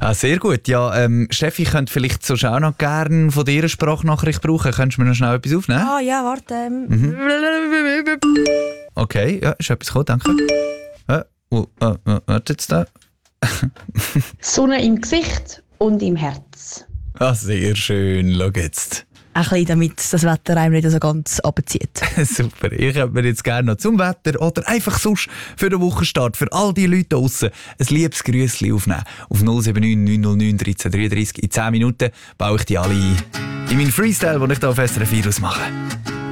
Sehr gut. Ja, Steffi, ich könnte vielleicht so auch noch gerne von dir eine Sprachnachricht brauchen. Könntest du mir noch schnell etwas aufnehmen? Ja, warte. Okay, ja, ist etwas gekommen, danke. Warte jetzt da. Sonne im Gesicht und im Herz. Sehr schön, schau jetzt. Ein bisschen, damit das Wetter einem nicht so ganz abzieht. Super, ich hätte mir jetzt gerne noch zum Wetter oder einfach sonst für den Wochenstart, für all die Leute draussen, ein liebes Grüßchen aufnehmen. Auf 079 909 1333. In 10 Minuten baue ich die alle ein. In meinen Freestyle, den ich hier auf SRF Virus mache.